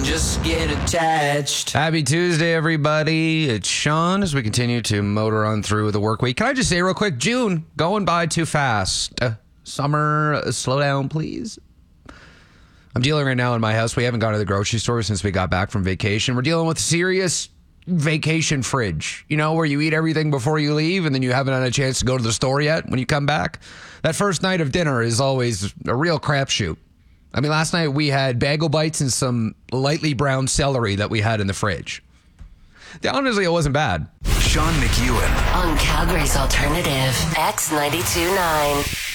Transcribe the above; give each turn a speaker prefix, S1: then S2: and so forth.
S1: just get attached.
S2: Happy Tuesday, everybody. It's Sean as we continue to motor on through the work week. Can I just say real quick, June, going by too fast. Summer, slow down, please. I'm dealing right now in my house. We haven't gone to the grocery store since we got back from vacation. We're dealing with serious vacation fridge, you know, where you eat everything before you leave and then you haven't had a chance to go to the store yet when you come back. That first night of dinner is always a real crapshoot. I mean, last night we had bagel bites and some lightly browned celery that we had in the fridge. Honestly, it wasn't bad.
S3: Sean McEwen
S4: on Calgary's Alternative X92.9.